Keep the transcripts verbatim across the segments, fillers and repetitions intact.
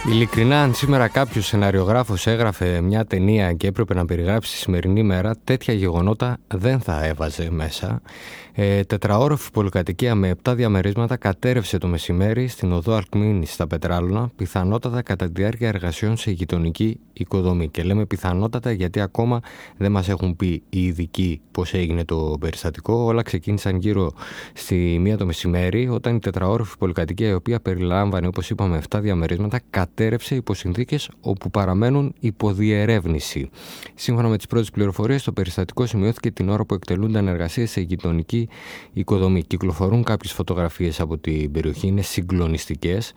Ειλικρινά, αν σήμερα κάποιος σεναριογράφος έγραφε μια ταινία και έπρεπε να περιγράψει τη σημερινή μέρα, τέτοια γεγονότα δεν θα έβαζε μέσα. Ε, τετραόροφη πολυκατοικία με επτά διαμερίσματα κατέρευσε το μεσημέρι στην οδό Αλκμήνης στα Πετράλωνα, πιθανότατα κατά τη διάρκεια εργασιών σε γειτονική οικοδομή. Και λέμε πιθανότατα γιατί ακόμα δεν μας έχουν πει οι ειδικοί πώς έγινε το περιστατικό. Όλα ξεκίνησαν γύρω στη μία το μεσημέρι, όταν η τετραόροφη πολυκατοικία, η οποία περιλάμβανε, όπως είπαμε, επτά διαμερίσματα, κατέρευσε υπό συνθήκες όπου παραμένουν υποδιερεύνηση. Σύμφωνα με τις πρώτες πληροφορίες, το περιστατικό σημειώθηκε την ώρα που εκτελούνταν εργασίες σε γειτονική οικοδομή. Κυκλοφορούν κάποιες φωτογραφίες από την περιοχή, είναι συγκλονιστικές.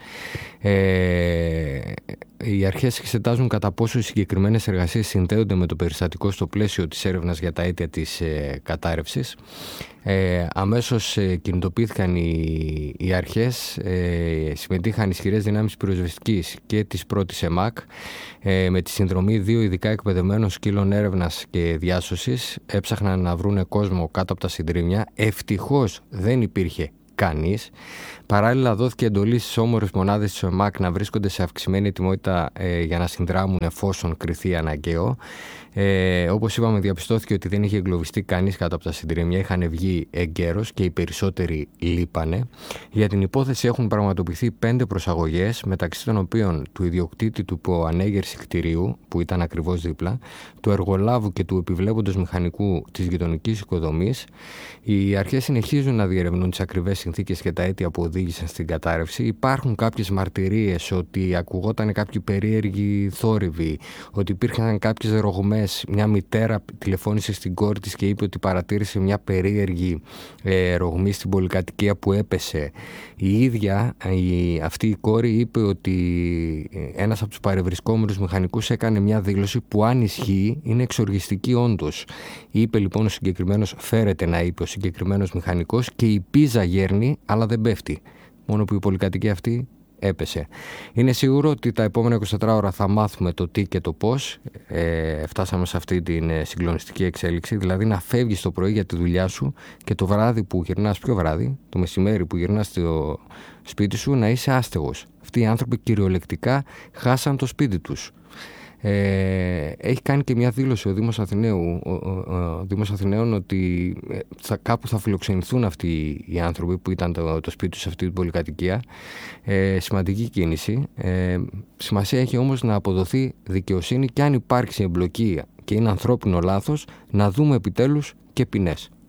Ε, οι αρχές εξετάζουν κατά πόσο οι συγκεκριμένες εργασίες συνδέονται με το περιστατικό στο πλαίσιο της έρευνας για τα αίτια της ε, κατάρρευσης. Ε, αμέσως ε, κινητοποιήθηκαν οι, οι αρχές, ε, συμμετείχαν ισχυρές δυνάμεις πυροσβεστικής και της πρώτης ΕΜΑΚ ε, με τη συνδρομή δύο ειδικά εκπαιδευμένων σκύλων έρευνας και διάσωσης. Έψαχναν να βρούνε κόσμο κάτω από τα συντρίμμια. Ευτυχώς δεν υπήρχε κανείς. Παράλληλα, δόθηκε εντολή στις όμορες μονάδες της ΕΜΑΚ να βρίσκονται σε αυξημένη ετοιμότητα ε, για να συνδράμουν εφόσον κριθεί αναγκαίο. Ε, όπως είπαμε, διαπιστώθηκε ότι δεν είχε εγκλωβιστεί κανείς κάτω από τα συντρίμμια, είχαν βγει εγκαίρως και οι περισσότεροι λείπανε. Για την υπόθεση έχουν πραγματοποιηθεί πέντε προσαγωγές, μεταξύ των οποίων του ιδιοκτήτη του προανέγερση κτηρίου, που ήταν ακριβώς δίπλα, του εργολάβου και του επιβλέποντος μηχανικού της γειτονικής οικοδομής. Οι αρχές συνεχίζουν να διερευνούν τις ακριβές συνθήκες και τα αίτια που οδήγησαν στην κατάρρευση. Υπάρχουν κάποιες μαρτυρίες ότι ακουγόταν κάποιοι περίεργοι θόρυβοι, ότι υπήρχαν κάποιες ρογμές. Μια μητέρα τηλεφώνησε στην κόρη της και είπε ότι παρατήρησε μια περίεργη ε, ρογμή στην πολυκατοικία που έπεσε. Η ίδια η, αυτή η κόρη είπε ότι ένας από τους παρευρισκόμενους μηχανικούς έκανε μια δήλωση που, αν ισχύει, είναι εξοργιστική όντως. Είπε λοιπόν ο συγκεκριμένος, φέρεται να είπε ο συγκεκριμένος μηχανικός, και η πίζα γέρνει αλλά δεν πέφτει. Μόνο που η πολυκατοικία αυτή έπεσε. Είναι σίγουρο ότι τα επόμενα είκοσι τέσσερις ώρα θα μάθουμε το τι και το πώς. Ε, φτάσαμε σε αυτή την συγκλονιστική εξέλιξη, δηλαδή να φεύγεις το πρωί για τη δουλειά σου και το βράδυ που γυρνάς, πιο βράδυ, το μεσημέρι που γυρνάς στο σπίτι σου, να είσαι άστεγος. Αυτοί οι άνθρωποι κυριολεκτικά χάσαν το σπίτι τους. Ε, έχει κάνει και μια δήλωση ο Δήμος Αθηναίου, ο, ο, ο Δήμος Αθηναίων, ότι θα, κάπου θα φιλοξενηθούν αυτοί οι άνθρωποι που ήταν το, το σπίτι τους σε αυτή την πολυκατοικία. Ε, σημαντική κίνηση. Ε, σημασία έχει όμως να αποδοθεί δικαιοσύνη, και αν υπάρξει εμπλοκή και είναι ανθρώπινο λάθος, να δούμε επιτέλους και ποινές.